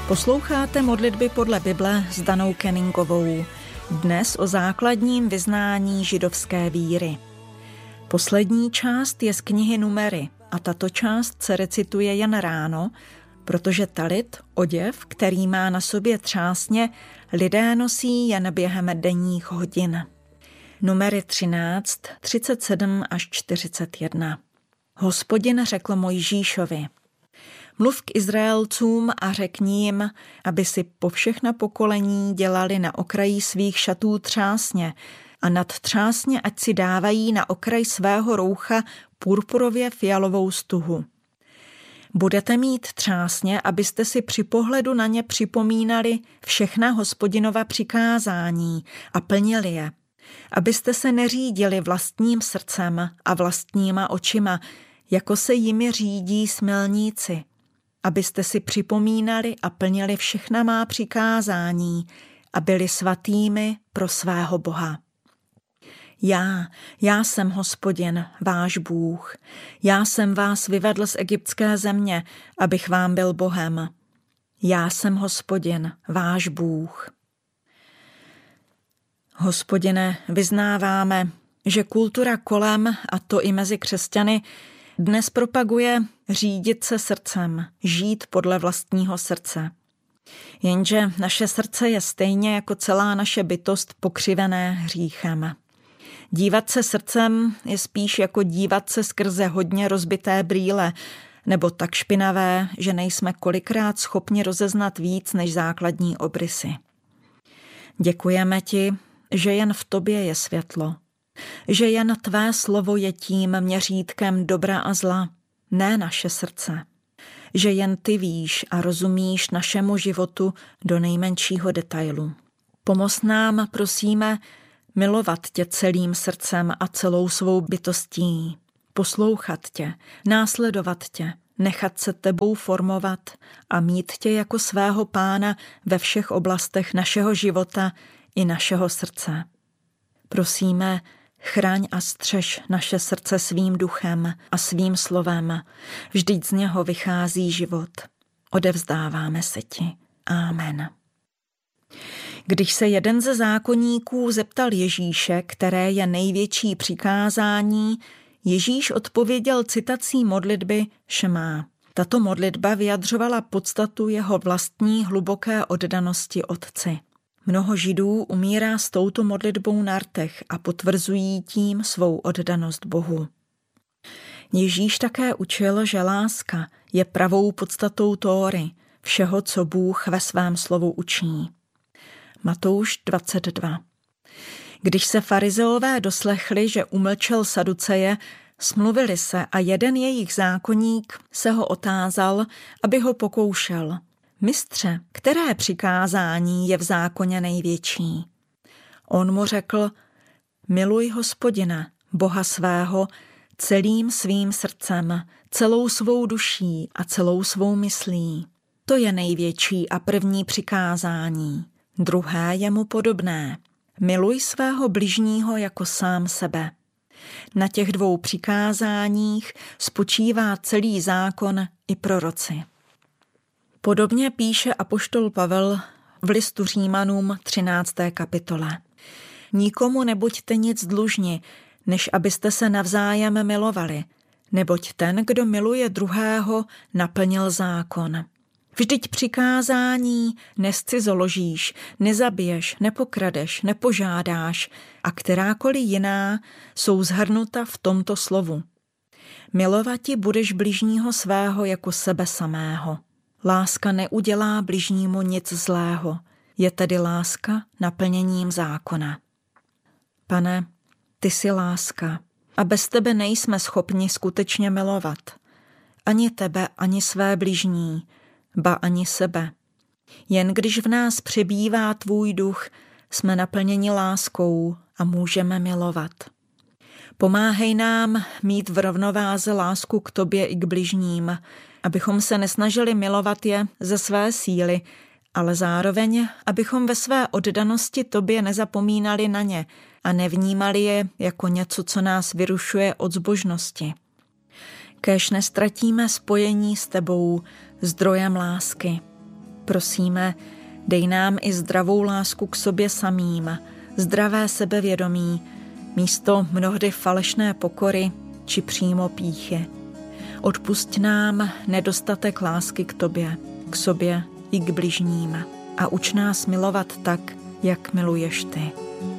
Posloucháte modlitby podle Bible s Danou Kenningovou. Dnes o základním vyznání židovské víry. Poslední část je z knihy Numery a tato část se recituje jen ráno, protože talit, oděv, který má na sobě třásně, lidé nosí jen během denních hodin. Numery 13, 37 až 41. Hospodin řekl Mojžíšovi: Mluv k Izraelcům a řekni jim, aby si po všechna pokolení dělali na okraji svých šatů třásně a nad třásně ať si dávají na okraj svého roucha purpurově fialovou stuhu. Budete mít třásně, abyste si při pohledu na ně připomínali všechna Hospodinova přikázání a plnili je, abyste se neřídili vlastním srdcem a vlastníma očima, jako se jimi řídí smilníci, abyste si připomínali a plnili všechna má přikázání a byli svatými pro svého Boha. Já jsem Hospodin, váš Bůh. Já jsem vás vyvedl z egyptské země, abych vám byl Bohem. Já jsem Hospodin, váš Bůh. Hospodine, vyznáváme, že kultura kolem, a to i mezi křesťany, dnes propaguje řídit se srdcem, žít podle vlastního srdce. Jenže naše srdce je stejně jako celá naše bytost pokřivené hříchem. Dívat se srdcem je spíš jako dívat se skrze hodně rozbité brýle, nebo tak špinavé, že nejsme kolikrát schopni rozeznat víc než základní obrysy. Děkujeme ti, že jen v tobě je světlo, že jen tvé slovo je tím měřítkem dobra a zla, ne naše srdce, že jen ty víš a rozumíš našemu životu do nejmenšího detailu. Pomoz nám, prosíme, milovat tě celým srdcem a celou svou bytostí, poslouchat tě, následovat tě, nechat se tebou formovat a mít tě jako svého pána ve všech oblastech našeho života i našeho srdce. Prosíme, chraň a střež naše srdce svým duchem a svým slovem, vždyť z něho vychází život. Odevzdáváme se ti. Amen. Když se jeden ze zákonníků zeptal Ježíše, které je největší přikázání, Ježíš odpověděl citací modlitby Šemá. Tato modlitba vyjadřovala podstatu jeho vlastní hluboké oddanosti Otci. Mnoho Židů umírá s touto modlitbou na rtech a potvrzují tím svou oddanost Bohu. Ježíš také učil, že láska je pravou podstatou Tóry, všeho, co Bůh ve svém slovu učí. Matouš 22. Když se farizeové doslechli, že umlčel Saduceje, smluvili se a jeden jejich zákonník se ho otázal, aby ho pokoušel. Mistře, které přikázání je v zákoně největší? On mu řekl: miluj Hospodina, Boha svého, celým svým srdcem, celou svou duší a celou svou myslí. To je největší a první přikázání. Druhé je mu podobné. Miluj svého bližního jako sám sebe. Na těch dvou přikázáních spočívá celý zákon i proroci. Podobně píše apoštol Pavel v listu Římanům 13. kapitole. Nikomu nebuďte nic dlužni, než abyste se navzájem milovali, neboť ten, kdo miluje druhého, naplnil zákon. Vždyť přikázání nezcizoložíš, nezabiješ, nepokradeš, nepožádáš a kterákoliv jiná jsou shrnuta v tomto slovu. Milovati budeš bližního svého jako sebe samého. Láska neudělá bližnímu nic zlého, je tedy láska naplněním zákona. Pane, ty jsi láska a bez tebe nejsme schopni skutečně milovat. Ani tebe, ani své bližní, ba ani sebe. Jen když v nás přebývá tvůj duch, jsme naplněni láskou a můžeme milovat. Pomáhej nám mít v rovnováze lásku k tobě i k bližním, abychom se nesnažili milovat je ze své síly, ale zároveň, abychom ve své oddanosti tobě nezapomínali na ně a nevnímali je jako něco, co nás vyrušuje od zbožnosti. Kéž nestratíme spojení s tebou, zdrojem lásky. Prosíme, dej nám i zdravou lásku k sobě samým, zdravé sebevědomí, místo mnohdy falešné pokory či přímo pýchy. Odpusť nám nedostatek lásky k tobě, k sobě i k bližním a uč nás milovat tak, jak miluješ ty.